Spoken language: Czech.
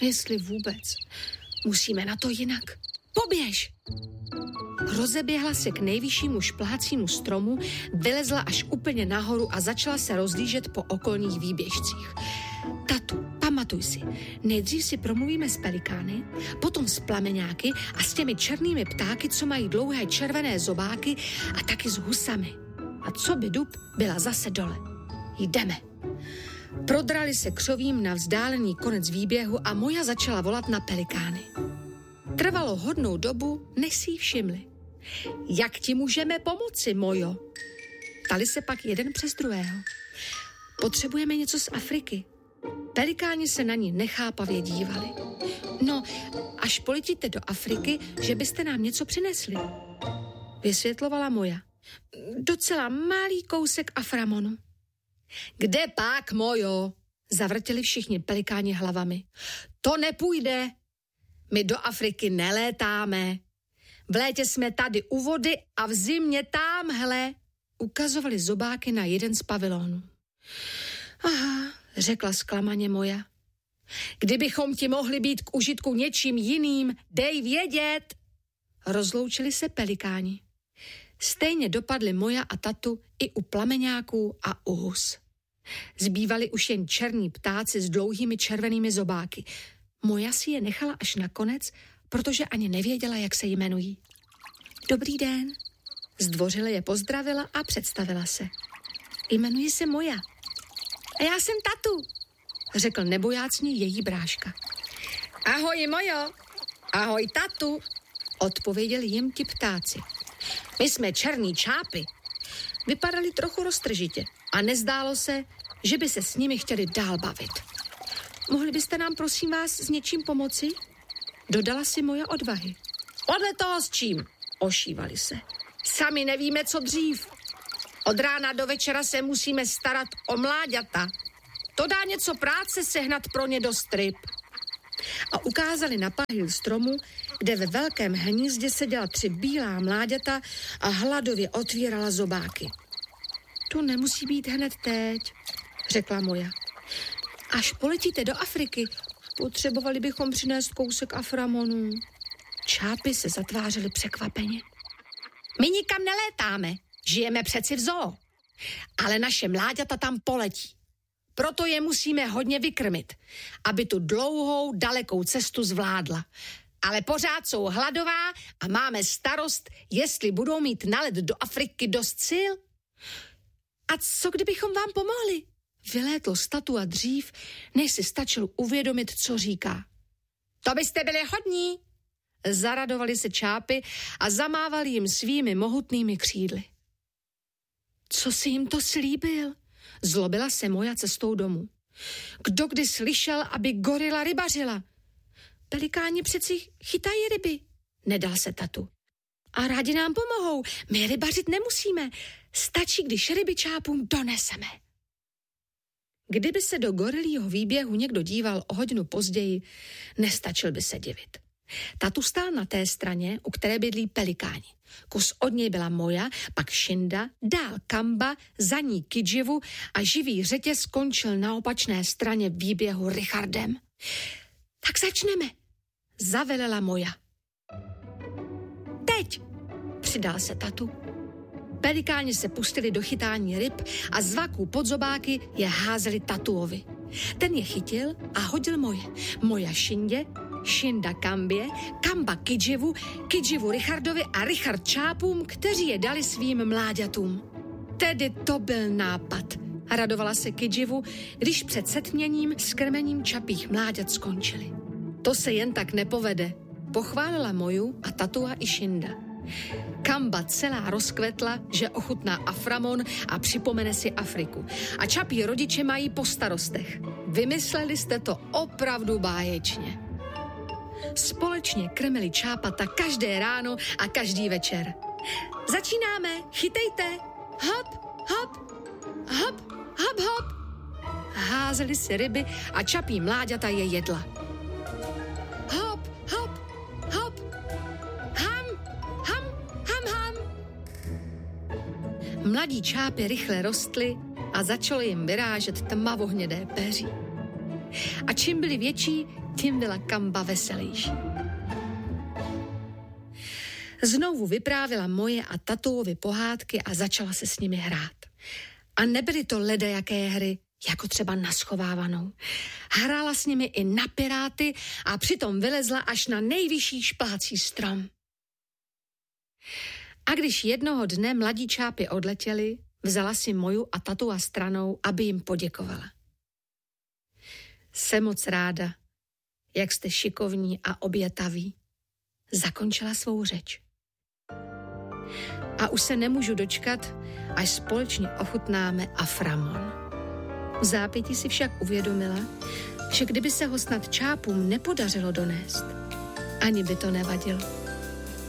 Jestli vůbec. Musíme na to jinak. Poběž! Rozeběhla se k nejvyššímu šplácímu stromu, vylezla až úplně nahoru a začala se rozlížet po okolních výběžcích. Tatu, pamatuj si, nejdřív si promluvíme s pelikány, potom s plameňáky a s těmi černými ptáky, co mají dlouhé červené zobáky a taky s husami. A co by dub byla zase dole. Jdeme. Prodrali se křovím na vzdálený konec výběhu a Moja začala volat na pelikány. Trvalo hodnou dobu, než si ji všimli. Jak ti můžeme pomoci, Mojo? Ptali se pak jeden přes druhého. Potřebujeme něco z Afriky. Pelikáni se na ní nechápavě dívali. No, až poletíte do Afriky, že byste nám něco přinesli. Vysvětlovala Moja. Docela malý kousek Aframonu. Kde pak, Mojo? Zavrtěli všichni pelikáni hlavami. To nepůjde. My do Afriky nelétáme. V létě jsme tady u vody a v zimě támhle. Ukazovali zobáky na jeden z pavilonů. Aha, řekla zklamaně Moja. Kdybychom ti mohli být k užitku něčím jiným, dej vědět. Rozloučili se pelikáni. Stejně dopadly Moja a tatu i u plameňáků a u hus. Zbývali už jen černí ptáci s dlouhými červenými zobáky. Moja si je nechala až nakonec, protože ani nevěděla, jak se jmenují. Dobrý den. Zdvořile je pozdravila a představila se. Jmenuji se Moja. A já jsem Tatu, řekl nebojácně její bráška. Ahoj, Mojo. Ahoj, Tatu, odpověděli jim ti ptáci. My jsme černý čápy. Vypadali trochu roztržitě a nezdálo se, že by se s nimi chtěli dál bavit. Mohli byste nám, prosím vás, s něčím pomoci? Dodala si Moja odvahy. Podle toho s čím? Ošívali se. Sami nevíme, co dřív. Od rána do večera se musíme starat o mláďata. To dá něco práce sehnat pro ně dost ryb. A ukázali na pahýl stromu, kde ve velkém hnízdě seděla 3 bílá mláďata a hladově otvírala zobáky. To nemusí být hned teď, řekla Moja. Až poletíte do Afriky, potřebovali bychom přinést kousek Aframonu. Čápy se zatvářely překvapeně. My nikam nelétáme, žijeme přeci v zoo. Ale naše mláďata tam poletí. Proto je musíme hodně vykrmit, aby tu dlouhou, dalekou cestu zvládla. Ale pořád jsou hladová a máme starost, jestli budou mít na let do Afriky dost sil. A co kdybychom vám pomohli? Vylétl z tatu a dřív, než si stačil uvědomit, co říká. To byste byli hodní. Zaradovali se čápy a zamávali jim svými mohutnými křídly. Co si jim to slíbil? Zlobila se Moja cestou domů. Kdo kdy slyšel, aby gorila rybařila? Pelikáni přeci chytají ryby. Nedal se tatu. A rádi nám pomohou. My rybařit nemusíme. Stačí, když ryby čápům doneseme. Kdyby se do gorilího výběhu někdo díval o hodinu později, nestačil by se divit. Tatu stál na té straně, u které bydlí pelikáni. Kus od něj byla Moja, pak Šinda, dál Kamba, za ní Kidživu a živý řetěz skončil na opačné straně výběhu Richardem. Tak začneme, zavelela Moja. Teď, přidal se tatu. Pelikáni se pustili do chytání ryb a z vaků pod zobáky je házeli tatuovi. Ten je chytil a hodil Moje. Moja Šindě, Šinda Kambě, Kamba Kidživu, Kidživu Richardovi a Richard čápům, kteří je dali svým mláďatům. Tedy to byl nápad. Radovala se Kidživu, když před setměním s krmením čapích mláďat skončili. To se jen tak nepovede, pochválila Moju a Tatua i Šinda. Kamba celá rozkvetla, že ochutná Aframon a připomene si Afriku. A čapí rodiče mají po starostech. Vymysleli jste to opravdu báječně. Společně krmili čápata každé ráno a každý večer. Začínáme, chytejte. Hop, hop, hop, hop, hop. Házeli si ryby a čapí mláďata je jedla. Hop, hop, hop. Ham, ham, ham, ham. Mladí čápy rychle rostly a začalo jim vyrážet tmavohnědé peří. A čím byli větší, tím byla Kamba veselější. Znovu vyprávěla moje a tatovi pohádky a začala se s nimi hrát. A nebyly to ledajaké hry, jako třeba na schovávanou. Hrála s nimi i na piráty a přitom vylezla až na nejvyšší šplácí strom. A když jednoho dne mladí čápy odletěli, vzala si moju a tatu a stranou, aby jim poděkovala. Jsem moc ráda, jak jste šikovní a obětaví, zakončila svou řeč. A už se nemůžu dočkat, až společně ochutnáme aframon. V zápětí si však uvědomila, že kdyby se ho snad čápům nepodařilo donést, ani by to nevadilo.